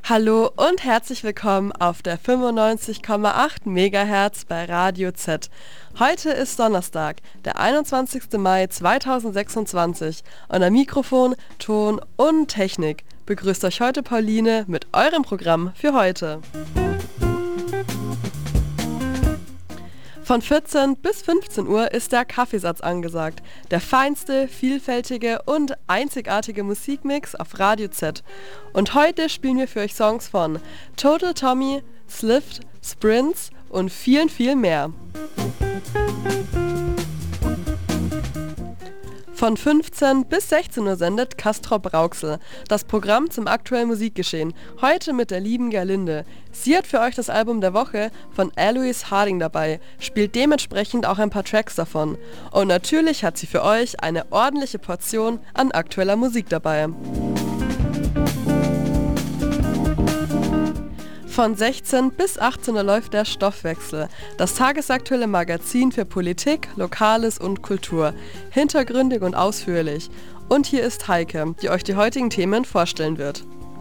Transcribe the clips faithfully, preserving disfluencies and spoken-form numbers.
Hallo und herzlich willkommen auf der fünfundneunzig Komma acht Megahertz bei Radio Z. Heute ist Donnerstag, der einundzwanzigster Mai zweitausendsechsundzwanzig und am Mikrofon, Ton und Technik begrüßt euch heute Pauline mit eurem Programm für heute. Von vierzehn bis fünfzehn Uhr ist der Kaffeesatz angesagt. Der feinste, vielfältige und einzigartige Musikmix auf Radio Z. Und heute spielen wir für euch Songs von Total Tommy, Slift, Sprints und vielen, viel mehr. Von fünfzehn bis sechzehn Uhr sendet Castrop Rauxel, das Programm zum aktuellen Musikgeschehen, heute mit der lieben Gerlinde. Sie hat für euch das Album der Woche von Alois Harding dabei, spielt dementsprechend auch ein paar Tracks davon. Und natürlich hat sie für euch eine ordentliche Portion an aktueller Musik dabei. Von sechzehn bis achtzehn Uhr läuft der Stoffwechsel, das tagesaktuelle Magazin für Politik, Lokales und Kultur. Hintergründig und ausführlich. Und hier ist Heike, die euch die heutigen Themen vorstellen wird.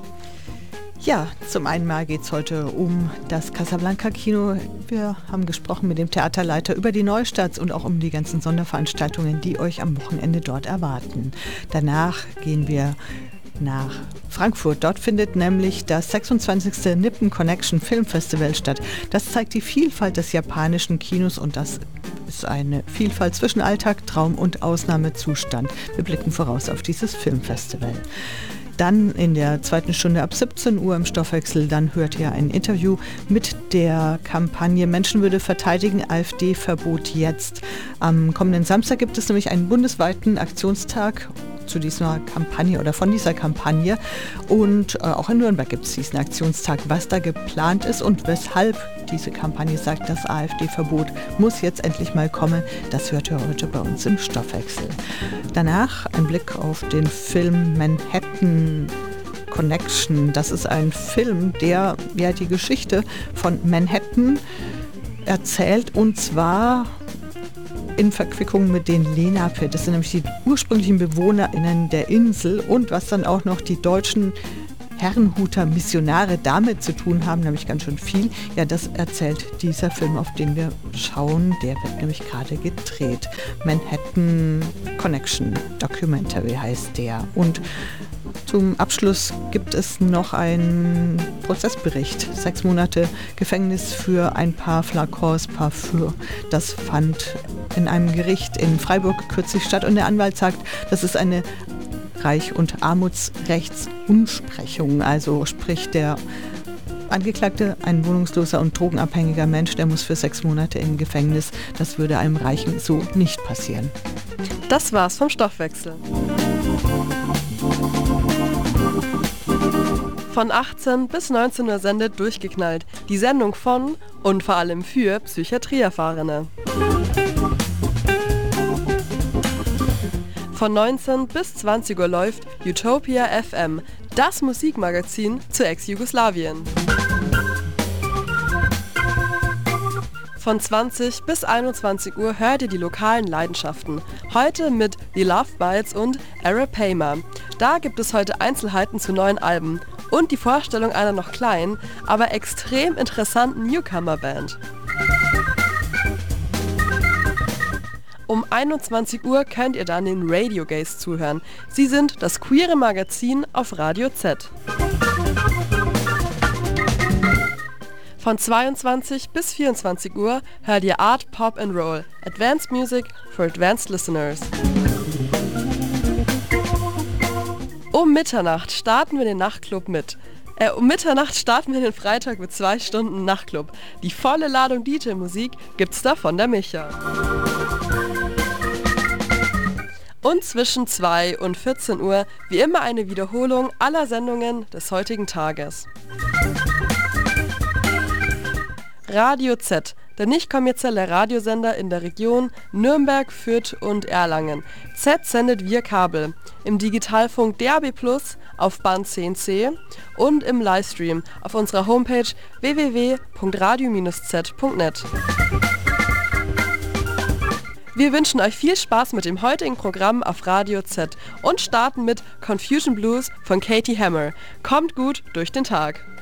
Ja, zum einen mal geht es heute um das Casablanca-Kino. Wir haben gesprochen mit dem Theaterleiter über die Neustarts und auch um die ganzen Sonderveranstaltungen, die euch am Wochenende dort erwarten. Danach gehen wir nach Frankfurt. Dort findet nämlich das sechsundzwanzigste Nippon Connection Film Festival statt. Das zeigt die Vielfalt des japanischen Kinos und das ist eine Vielfalt zwischen Alltag, Traum und Ausnahmezustand. Wir blicken voraus auf dieses Filmfestival. Dann in der zweiten Stunde ab siebzehn Uhr im Stoffwechsel, dann hört ihr ein Interview mit der Kampagne Menschenwürde verteidigen, AfD-Verbot jetzt. Am kommenden Samstag gibt es nämlich einen bundesweiten Aktionstag zu dieser Kampagne oder von dieser Kampagne und äh, auch in Nürnberg gibt es diesen Aktionstag. Was da geplant ist und weshalb diese Kampagne sagt, das AfD-Verbot muss jetzt endlich mal kommen, das hört ihr heute bei uns im Stoffwechsel. Danach ein Blick auf den Film Manhattan Connection. Das ist ein Film, der ja die Geschichte von Manhattan erzählt und zwar in Verquickung mit den Lenape. Das sind nämlich die ursprünglichen BewohnerInnen der Insel und was dann auch noch die deutschen Herrenhuter Missionare damit zu tun haben, nämlich ganz schön viel. Ja, das erzählt dieser Film, auf den wir schauen. Der wird nämlich gerade gedreht. Manhattan Connection Documentary heißt der. Und zum Abschluss gibt es noch einen Prozessbericht. Sechs Monate Gefängnis für ein paar Flakons Parfüm. Das fand in einem Gericht in Freiburg kürzlich statt und der Anwalt sagt, das ist eine Reich- und Armutsrechtsunsprechung. Also sprich der Angeklagte, ein wohnungsloser und drogenabhängiger Mensch, der muss für sechs Monate in Gefängnis. Das würde einem Reichen so nicht passieren. Das war's vom Stoffwechsel. Von achtzehn bis neunzehn Uhr sendet Durchgeknallt, die Sendung von und vor allem für Psychiatrieerfahrene. Von neunzehn bis zwanzig Uhr läuft Utopia F M, das Musikmagazin zu Ex-Jugoslawien. Von zwanzig bis einundzwanzig Uhr hört ihr die lokalen Leidenschaften. Heute mit The Love Bites und Arapaima. Da gibt es heute Einzelheiten zu neuen Alben und die Vorstellung einer noch kleinen, aber extrem interessanten Newcomer-Band. Um einundzwanzig Uhr könnt ihr dann den Radio Gays zuhören. Sie sind das queere Magazin auf Radio Z. Von zweiundzwanzig bis vierundzwanzig Uhr hört ihr Art, Pop and Roll, Advanced Music for Advanced Listeners. Um Mitternacht starten wir den Nachtclub mit. Äh, um Mitternacht starten wir den Freitag mit zwei Stunden Nachtclub. Die volle Ladung D J-Musik gibt's da von der Micha. Und zwischen zwei und vierzehn Uhr wie immer eine Wiederholung aller Sendungen des heutigen Tages. Radio Z, der nicht kommerzielle Radiosender in der Region Nürnberg, Fürth und Erlangen. Z sendet via Kabel, im Digitalfunk D A B plus, auf Band zehn C und im Livestream auf unserer Homepage w w w punkt radio Bindestrich z punkt net. Wir wünschen euch viel Spaß mit dem heutigen Programm auf Radio Z und starten mit Confusion Blues von Katie Hammer. Kommt gut durch den Tag.